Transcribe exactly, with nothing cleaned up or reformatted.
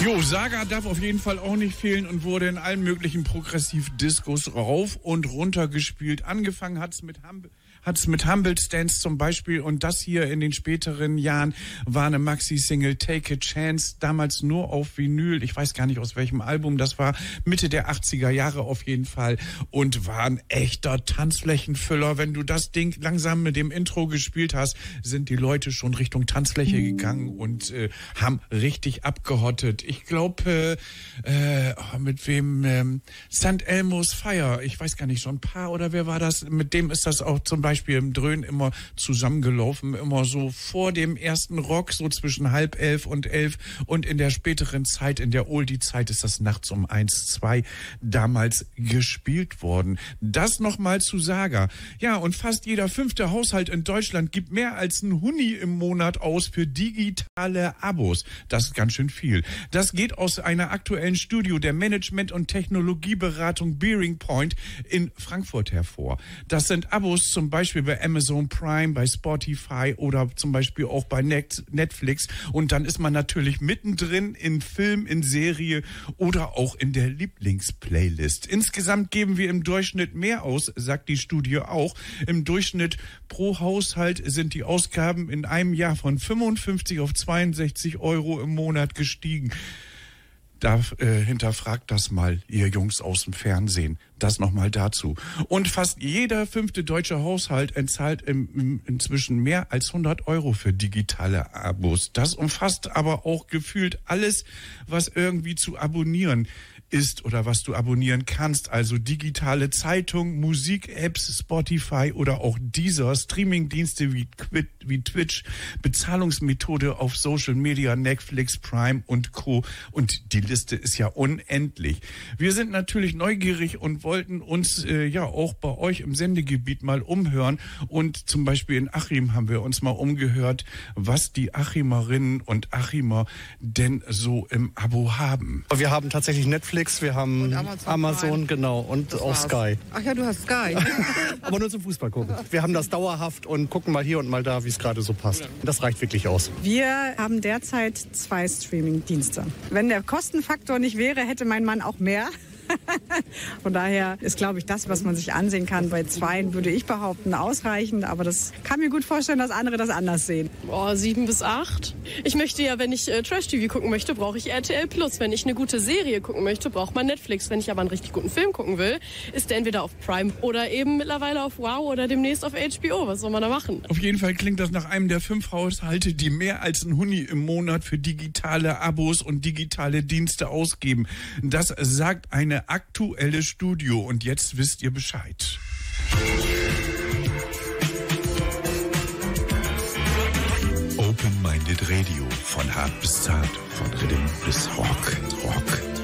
Jo, Saga darf auf jeden Fall auch nicht fehlen und wurde in allen möglichen Progressiv-Discos rauf und runter gespielt. Angefangen hat's mit Humble, hat's mit Humble Stance zum Beispiel, und das hier in den späteren Jahren war eine Maxi-Single, Take a Chance, damals nur auf Vinyl. Ich weiß gar nicht, aus welchem Album das war, Mitte der achtziger Jahre auf jeden Fall, und war ein echter Tanzflächenfüller. Wenn du das Ding langsam mit dem Intro gespielt hast, sind die Leute schon Richtung Tanzfläche gegangen und äh, haben richtig abgehottet. Ich glaube, äh, oh, mit wem, ähm, Saint Elmo's Fire, ich weiß gar nicht, so ein Paar oder wer war das? Mit dem ist das auch zum Beispiel im Dröhn immer zusammengelaufen, immer so vor dem ersten Rock, so zwischen halb elf und elf, und in der späteren Zeit, in der Oldie-Zeit, ist das nachts um eins, zwei damals gespielt worden. Das nochmal zu Saga. Ja, und fast jeder fünfte Haushalt in Deutschland gibt mehr als ein Huni im Monat aus für digitale Abos. Das ist ganz schön viel. Das geht aus einer aktuellen Studie der Management- und Technologieberatung Bearing Point in Frankfurt hervor. Das sind Abos zum Beispiel bei Amazon Prime, bei Spotify oder zum Beispiel auch bei Netflix. Und dann ist man natürlich mittendrin in Film, in Serie oder auch in der Lieblingsplaylist. Insgesamt geben wir im Durchschnitt mehr aus, sagt die Studie auch. Im Durchschnitt pro Haushalt sind die Ausgaben in einem Jahr von fünfundfünfzig auf zweiundsechzig Euro im Monat gestiegen. Da äh, hinterfragt das mal, ihr Jungs aus dem Fernsehen. Das nochmal dazu. Und fast jeder fünfte deutsche Haushalt entzahlt im, im, inzwischen mehr als hundert Euro für digitale Abos. Das umfasst aber auch gefühlt alles, was irgendwie zu abonnieren ist oder was du abonnieren kannst. Also digitale Zeitung, Musik-Apps, Spotify oder auch Deezer, Streamingdienste wie, wie Twitch, Bezahlungsmethode auf Social Media, Netflix, Prime und Co. Und die Liste ist ja unendlich. Wir sind natürlich neugierig und wollten uns äh, ja auch bei euch im Sendegebiet mal umhören. Und zum Beispiel in Achim haben wir uns mal umgehört, was die Achimerinnen und Achimer denn so im Abo haben. Wir haben tatsächlich Netflix, wir haben Amazon, Amazon genau, und auch Sky. Ach ja, du hast Sky. Aber nur zum Fußball gucken. Wir haben das dauerhaft und gucken mal hier und mal da, wie es gerade so passt. Das reicht wirklich aus. Wir haben derzeit zwei Streaming-Dienste. Wenn der Kostenfaktor nicht wäre, hätte mein Mann auch mehr. Von daher ist, glaube ich, das, was man sich ansehen kann, bei zweien, würde ich behaupten, ausreichend. Aber das kann mir gut vorstellen, dass andere das anders sehen. Oh, sieben bis acht. Ich möchte ja, wenn ich äh, Trash-T V gucken möchte, brauche ich R T L Plus. Wenn ich eine gute Serie gucken möchte, braucht man Netflix. Wenn ich aber einen richtig guten Film gucken will, ist der entweder auf Prime oder eben mittlerweile auf Wow oder demnächst auf H B O. Was soll man da machen? Auf jeden Fall klingt das nach einem der fünf Haushalte, die mehr als ein Huni im Monat für digitale Abos und digitale Dienste ausgeben. Das sagt eine aktuelle Studie, und jetzt wisst ihr Bescheid. Open Minded Radio, von hart bis zart, von Rhythm bis Rock. Rock.